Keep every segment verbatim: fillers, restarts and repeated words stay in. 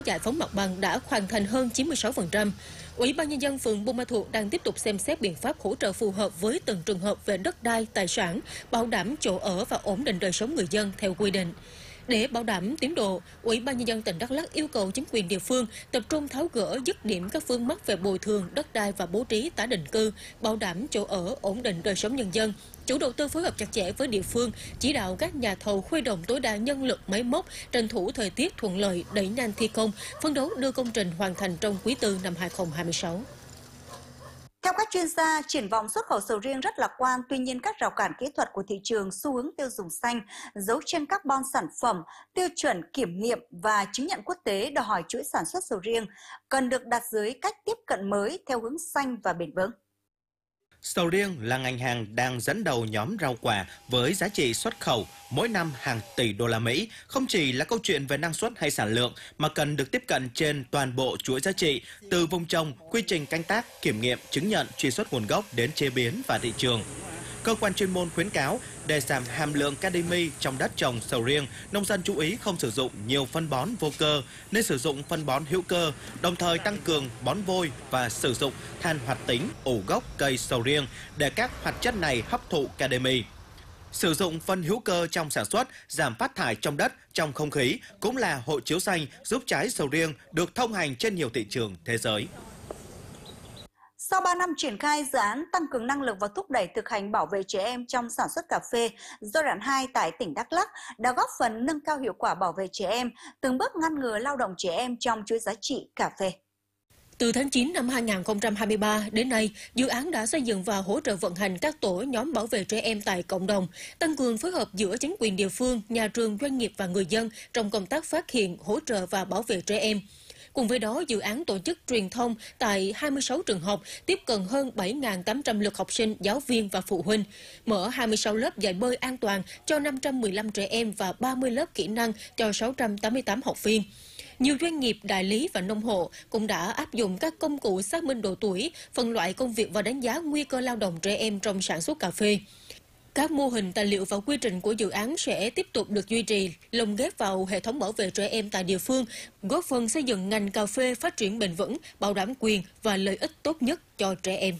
Giải phóng mặt bằng đã hoàn thành hơn chín mươi sáu phần trăm. Ủy ban Nhân dân phường Buôn Ma Thuột đang tiếp tục xem xét biện pháp hỗ trợ phù hợp với từng trường hợp về đất đai, tài sản, bảo đảm chỗ ở và ổn định đời sống người dân theo quy định. Để bảo đảm tiến độ, Ủy ban Nhân dân tỉnh Đắk Lắk yêu cầu chính quyền địa phương tập trung tháo gỡ dứt điểm các vướng mắc về bồi thường đất đai và bố trí tái định cư, bảo đảm chỗ ở, ổn định đời sống nhân dân. Chủ đầu tư phối hợp chặt chẽ với địa phương, chỉ đạo các nhà thầu khuấy động tối đa nhân lực máy móc, tranh thủ thời tiết thuận lợi, đẩy nhanh thi công, phấn đấu đưa công trình hoàn thành trong quý tư năm hai không hai sáu. Theo các chuyên gia, triển vọng xuất khẩu sầu riêng rất lạc quan, tuy nhiên các rào cản kỹ thuật của thị trường, xu hướng tiêu dùng xanh, dấu chân carbon sản phẩm, tiêu chuẩn kiểm nghiệm và chứng nhận quốc tế đòi hỏi chuỗi sản xuất sầu riêng cần được đặt dưới cách tiếp cận mới theo hướng xanh và bền vững. Sầu riêng là ngành hàng đang dẫn đầu nhóm rau quả với giá trị xuất khẩu mỗi năm hàng tỷ đô la Mỹ, không chỉ là câu chuyện về năng suất hay sản lượng mà cần được tiếp cận trên toàn bộ chuỗi giá trị, từ vùng trồng, quy trình canh tác, kiểm nghiệm, chứng nhận, truy xuất nguồn gốc đến chế biến và thị trường. Cơ quan chuyên môn khuyến cáo để giảm hàm lượng cadimi trong đất trồng sầu riêng, nông dân chú ý không sử dụng nhiều phân bón vô cơ, nên sử dụng phân bón hữu cơ, đồng thời tăng cường bón vôi và sử dụng than hoạt tính ủ gốc cây sầu riêng để các hoạt chất này hấp thụ cadimi. Sử dụng phân hữu cơ trong sản xuất, giảm phát thải trong đất, trong không khí cũng là hộ chiếu xanh giúp trái sầu riêng được thông hành trên nhiều thị trường thế giới. Sau ba năm triển khai dự án tăng cường năng lực và thúc đẩy thực hành bảo vệ trẻ em trong sản xuất cà phê, giai đoạn hai tại tỉnh Đắk Lắk đã góp phần nâng cao hiệu quả bảo vệ trẻ em, từng bước ngăn ngừa lao động trẻ em trong chuỗi giá trị cà phê. Từ tháng chín năm hai nghìn không trăm hai mươi ba đến nay, dự án đã xây dựng và hỗ trợ vận hành các tổ nhóm bảo vệ trẻ em tại cộng đồng, tăng cường phối hợp giữa chính quyền địa phương, nhà trường, doanh nghiệp và người dân trong công tác phát hiện, hỗ trợ và bảo vệ trẻ em. Cùng với đó, dự án tổ chức truyền thông tại hai mươi sáu trường học, tiếp cận hơn bảy nghìn tám trăm lượt học sinh, giáo viên và phụ huynh, mở hai mươi sáu lớp dạy bơi an toàn cho năm trăm mười lăm trẻ em và ba mươi lớp kỹ năng cho sáu trăm tám mươi tám học viên. Nhiều doanh nghiệp, đại lý và nông hộ cũng đã áp dụng các công cụ xác minh độ tuổi, phân loại công việc và đánh giá nguy cơ lao động trẻ em trong sản xuất cà phê. Các mô hình, tài liệu và quy trình của dự án sẽ tiếp tục được duy trì, lồng ghép vào hệ thống bảo vệ trẻ em tại địa phương, góp phần xây dựng ngành cà phê phát triển bền vững, bảo đảm quyền và lợi ích tốt nhất cho trẻ em.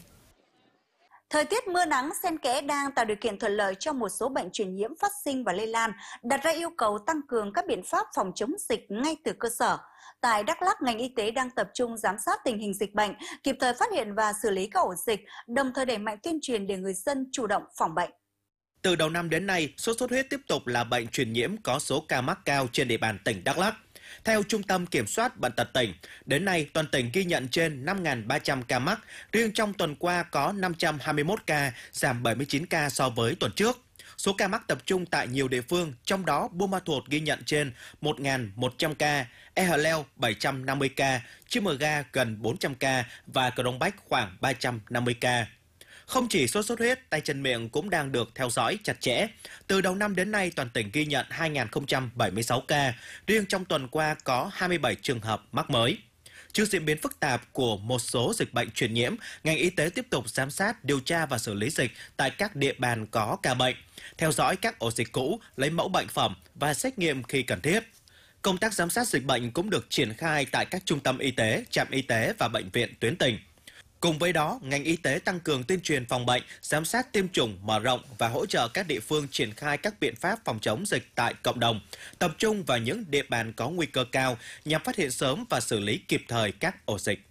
Thời tiết mưa nắng xen kẽ đang tạo điều kiện thuận lợi cho một số bệnh truyền nhiễm phát sinh và lây lan, đặt ra yêu cầu tăng cường các biện pháp phòng chống dịch ngay từ cơ sở. Tại Đắk Lắk, ngành y tế đang tập trung giám sát tình hình dịch bệnh, kịp thời phát hiện và xử lý các ổ dịch, đồng thời đẩy mạnh tuyên truyền để người dân chủ động phòng bệnh. Từ đầu năm đến nay, sốt xuất huyết tiếp tục là bệnh truyền nhiễm có số ca mắc cao trên địa bàn tỉnh Đắk Lắk. Theo Trung tâm Kiểm soát Bệnh tật tỉnh, đến nay toàn tỉnh ghi nhận trên năm nghìn ba trăm ca mắc, riêng trong tuần qua có năm trăm hai mươi mốt ca, giảm bảy mươi chín ca so với tuần trước. Số ca mắc tập trung tại nhiều địa phương, trong đó Buôn Ma Thuột ghi nhận trên một nghìn một trăm ca, E Hờ Leo bảy trăm năm mươi ca, Chư Mờ Ga gần bốn trăm ca và Cờ Rông Bách khoảng ba trăm năm mươi ca. Không chỉ sốt xuất huyết, tay chân miệng cũng đang được theo dõi chặt chẽ. Từ đầu năm đến nay, toàn tỉnh ghi nhận hai nghìn không trăm bảy mươi sáu ca, riêng trong tuần qua có hai mươi bảy trường hợp mắc mới. Trước diễn biến phức tạp của một số dịch bệnh truyền nhiễm, ngành y tế tiếp tục giám sát, điều tra và xử lý dịch tại các địa bàn có ca bệnh, theo dõi các ổ dịch cũ, lấy mẫu bệnh phẩm và xét nghiệm khi cần thiết. Công tác giám sát dịch bệnh cũng được triển khai tại các trung tâm y tế, trạm y tế và bệnh viện tuyến tỉnh. Cùng với đó, ngành y tế tăng cường tuyên truyền phòng bệnh, giám sát tiêm chủng mở rộng và hỗ trợ các địa phương triển khai các biện pháp phòng chống dịch tại cộng đồng, tập trung vào những địa bàn có nguy cơ cao nhằm phát hiện sớm và xử lý kịp thời các ổ dịch.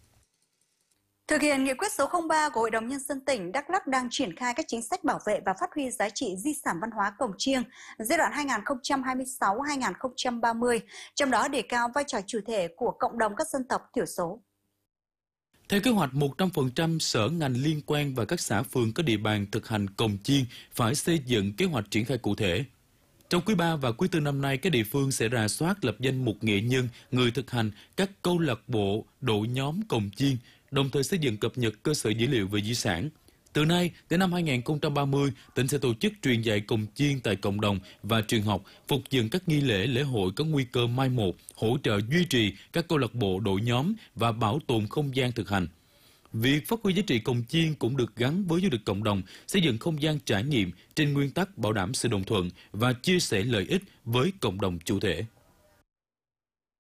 Thực hiện nghị quyết số không ba của Hội đồng Nhân dân tỉnh, Đắk Lắk đang triển khai các chính sách bảo vệ và phát huy giá trị di sản văn hóa Cổng Chiêng giai đoạn hai nghìn không trăm hai mươi sáu đến hai nghìn không trăm ba mươi, trong đó đề cao vai trò chủ thể của cộng đồng các dân tộc thiểu số. Theo kế hoạch, một trăm phần trăm sở ngành liên quan và các xã phường có địa bàn thực hành Cồng Chiêng phải xây dựng kế hoạch triển khai cụ thể. Trong quý ba và quý tư năm nay, các địa phương sẽ rà soát lập danh mục nghệ nhân, người thực hành các câu lạc bộ, đội nhóm Cồng Chiêng, đồng thời xây dựng cập nhật cơ sở dữ liệu về di sản. Từ nay đến năm hai nghìn không trăm ba mươi, tỉnh sẽ tổ chức truyền dạy Cồng Chiêng tại cộng đồng và trường học, phục dựng các nghi lễ, lễ hội có nguy cơ mai một, hỗ trợ duy trì các câu lạc bộ, đội nhóm và bảo tồn không gian thực hành. Việc phát huy giá trị Cồng Chiêng cũng được gắn với du lịch cộng đồng, xây dựng không gian trải nghiệm trên nguyên tắc bảo đảm sự đồng thuận và chia sẻ lợi ích với cộng đồng chủ thể.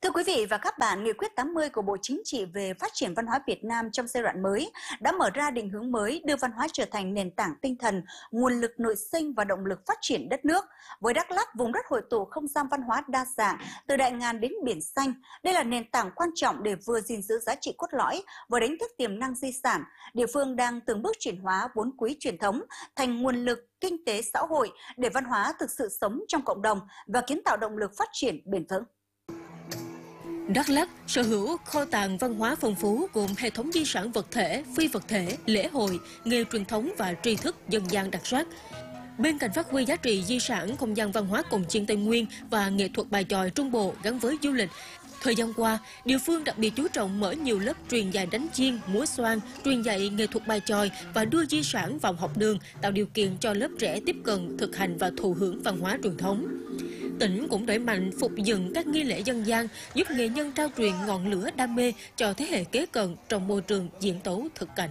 Thưa quý vị và các bạn, Nghị quyết tám mươi của Bộ Chính trị về phát triển văn hóa Việt Nam trong giai đoạn mới đã mở ra định hướng mới đưa văn hóa trở thành nền tảng tinh thần, nguồn lực nội sinh và động lực phát triển đất nước. Với Đắk Lắk, vùng đất hội tụ không gian văn hóa đa dạng, từ Đại Ngàn đến Biển Xanh, đây là nền tảng quan trọng để vừa gìn giữ giá trị cốt lõi, vừa đánh thức tiềm năng di sản. Địa phương đang từng bước chuyển hóa vốn quý truyền thống thành nguồn lực kinh tế xã hội để văn hóa thực sự sống trong cộng đồng và kiến tạo động lực phát triển bền vững. Đắk Lắk sở hữu kho tàng văn hóa phong phú gồm hệ thống di sản vật thể, phi vật thể, lễ hội, nghề truyền thống và tri thức dân gian đặc sắc. Bên cạnh phát huy giá trị di sản không gian văn hóa cồng chiêng Tây Nguyên và nghệ thuật bài chòi Trung Bộ gắn với du lịch, thời gian qua, địa phương đặc biệt chú trọng mở nhiều lớp truyền dạy đánh chiêng, múa xoan, truyền dạy nghệ thuật bài chòi và đưa di sản vào học đường, tạo điều kiện cho lớp trẻ tiếp cận, thực hành và thụ hưởng văn hóa truyền thống. Tỉnh cũng đẩy mạnh phục dựng các nghi lễ dân gian, giúp nghệ nhân trao truyền ngọn lửa đam mê cho thế hệ kế cận trong môi trường diễn tấu thực cảnh.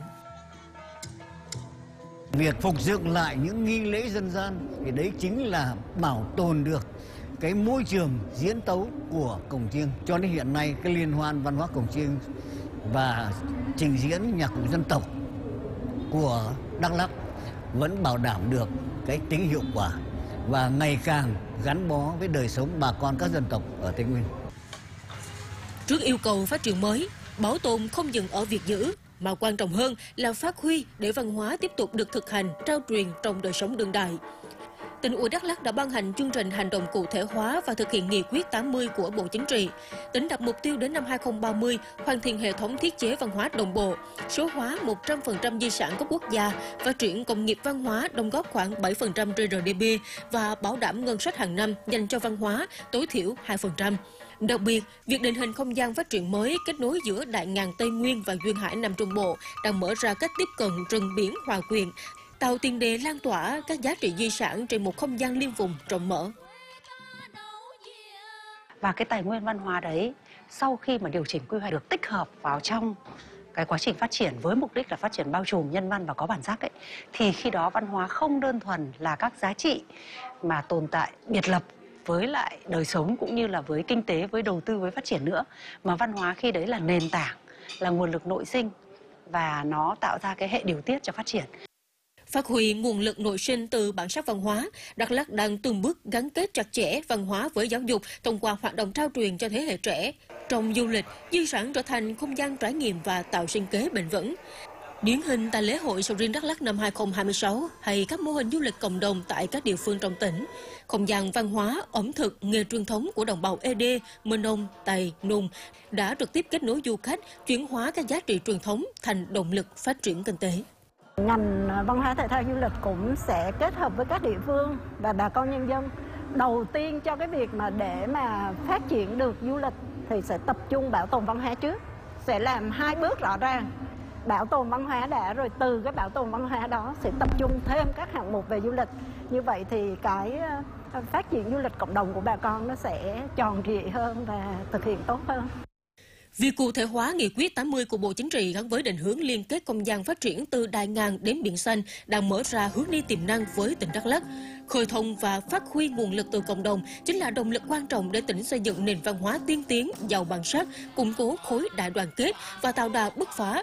Việc phục dựng lại những nghi lễ dân gian thì đấy chính là bảo tồn được cái môi trường diễn tấu của cồng chiêng. Cho đến hiện nay, cái liên hoan văn hóa cồng chiêng và trình diễn nhạc cụ dân tộc của Đắk Lắk vẫn bảo đảm được cái tính hiệu quả và ngày càng gắn bó với đời sống bà con các dân tộc ở Tây Nguyên. Trước yêu cầu phát triển mới, bảo tồn không dừng ở việc giữ, mà quan trọng hơn là phát huy để văn hóa tiếp tục được thực hành, trao truyền trong đời sống đương đại. Tỉnh ủy Đắk Lắk đã ban hành chương trình hành động cụ thể hóa và thực hiện nghị quyết tám mươi của Bộ Chính trị. Tỉnh đặt mục tiêu đến năm hai không ba mươi hoàn thiện hệ thống thiết chế văn hóa đồng bộ, số hóa một trăm phần trăm di sản cấp quốc gia, phát triển công nghiệp văn hóa đóng góp khoảng bảy phần trăm giê đê pê và bảo đảm ngân sách hàng năm dành cho văn hóa tối thiểu hai phần trăm. Đặc biệt, việc định hình không gian phát triển mới kết nối giữa Đại Ngàn Tây Nguyên và Duyên Hải Nam Trung Bộ đang mở ra cách tiếp cận rừng biển hòa quyện, tạo tiền đề lan tỏa các giá trị di sản trên một không gian liên vùng rộng mở. Và cái tài nguyên văn hóa đấy, sau khi mà điều chỉnh quy hoạch được tích hợp vào trong cái quá trình phát triển với mục đích là phát triển bao trùm, nhân văn và có bản sắc ấy, thì khi đó văn hóa không đơn thuần là các giá trị mà tồn tại biệt lập với lại đời sống cũng như là với kinh tế, với đầu tư, với phát triển nữa, mà văn hóa khi đấy là nền tảng, là nguồn lực nội sinh và nó tạo ra cái hệ điều tiết cho phát triển. Phát huy nguồn lực nội sinh từ bản sắc văn hóa, Đắk Lắk đang từng bước gắn kết chặt chẽ văn hóa với giáo dục thông qua hoạt động trao truyền cho thế hệ trẻ. Trong du lịch, di sản trở thành không gian trải nghiệm và tạo sinh kế bền vững. Điển hình tại lễ hội sầu riêng Đắk Lắk năm hai không hai sáu hay các mô hình du lịch cộng đồng tại các địa phương trong tỉnh, không gian văn hóa, ẩm thực, nghề truyền thống của đồng bào Ê Đê, Mơ Nông, Tày, Nùng đã trực tiếp kết nối du khách, chuyển hóa các giá trị truyền thống thành động lực phát triển kinh tế. Ngành văn hóa thể thao du lịch cũng sẽ kết hợp với các địa phương và bà con nhân dân. Đầu tiên cho cái việc mà để mà phát triển được du lịch thì sẽ tập trung bảo tồn văn hóa trước, sẽ làm hai bước rõ ràng. Bảo tồn văn hóa đã, rồi từ cái bảo tồn văn hóa đó sẽ tập trung thêm các hạng mục về du lịch. Như vậy thì cái phát triển du lịch cộng đồng của bà con nó sẽ tròn trịa hơn và thực hiện tốt hơn. Việc cụ thể hóa nghị quyết tám mươi của Bộ Chính trị gắn với định hướng liên kết không gian phát triển từ Đại Ngàn đến Biển Xanh đang mở ra hướng đi tiềm năng với tỉnh Đắk Lắk. Khơi thông và phát huy nguồn lực từ cộng đồng chính là động lực quan trọng để tỉnh xây dựng nền văn hóa tiên tiến, giàu bản sắc, củng cố khối đại đoàn kết và tạo đà bứt phá